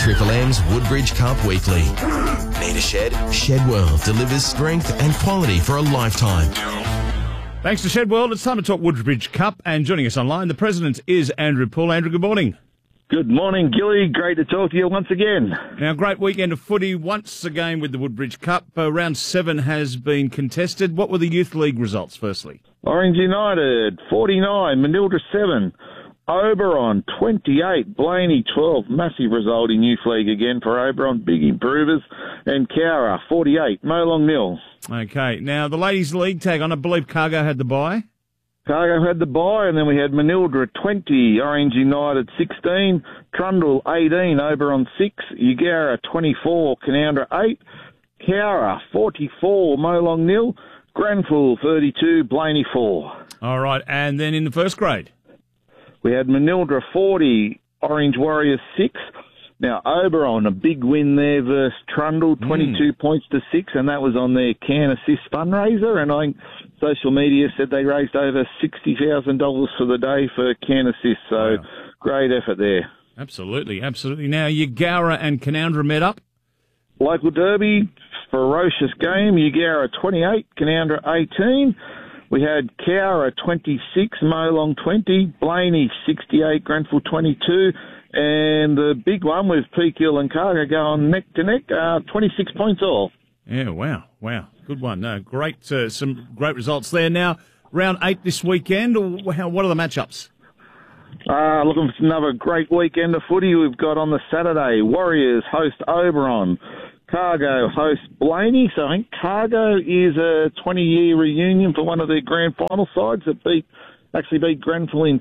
Triple M's Woodbridge Cup Weekly. Need a shed? Shedworld delivers strength and quality for a lifetime. Thanks to Shedworld. It's time to talk Woodbridge Cup, and joining us online, the president is Andrew Poole. Andrew, good morning. Good morning, Gilly. Great to talk to you once again. Now, great weekend of footy once again with the Woodbridge Cup. Round 7 has been contested. What were the Youth League results, firstly? Orange United, 49, Manildra 7, Oberon, 28, Blaney, 12. Massive result in Youth League again for Oberon, big improvers. And Cowra, 48, Molong 0. Okay, now the Ladies League tag on, I believe Cargo had the bye. Cargo had the bye, and then we had Manildra 20, Orange United 16, Trundle 18, Oberon 6, Eugowra 24, Canowindra 8, Cowra 44, Molong 0, Grenfell 32, Blaney 4. All right, and then in the first grade? We had Manildra 40, Orange Warriors 6. Now, Oberon, a big win there versus Trundle, 22 points to 6, and that was on their Can Assist fundraiser. And I think social media said they raised over $60,000 for the day for Can Assist, so great effort there. Absolutely, absolutely. Now, Eugowra and Canowindra met up. Local derby, ferocious game. Eugowra 28, Canowindra 18. We had Cowra 26, Molong 20, Blaney 68, Grenfell 22, and the big one with Peak Hill and Cargo going neck to neck, 26 points all. Yeah, wow, good one. No, great, some great results there. Now, round 8 this weekend. What are the matchups? Looking for another great weekend of footy. We've got on the Saturday, Warriors host Oberon. Cargo hosts Blaney, so I think Cargo is a 20-year reunion for one of their grand final sides that actually beat Grenfell in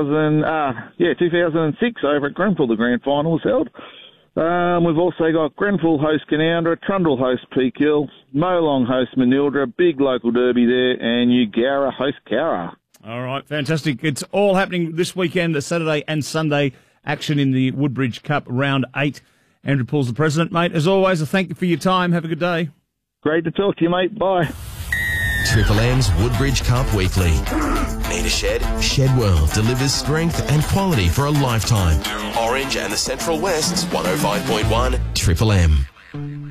2006 over at Grenfell. The grand final was held. We've also got Grenfell host Canowindra, Trundle host Peak Hill, Molong host Manildra, big local derby there, and Eugowra host Cowra. All right, fantastic. It's all happening this weekend, the Saturday and Sunday action in the Woodbridge Cup round 8. Andrew Poole's the president, mate. As always, I thank you for your time. Have a good day. Great to talk to you, mate. Bye. Triple M's Woodbridge Cup Weekly. Need a shed? Shedworld delivers strength and quality for a lifetime. Orange and the Central West's 105.1 Triple M.